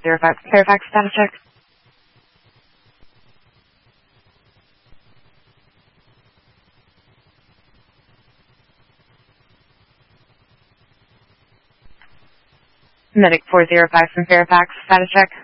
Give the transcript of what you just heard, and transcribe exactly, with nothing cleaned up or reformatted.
Fairfax, Fairfax status check. Medic four zero five from Fairfax, status check.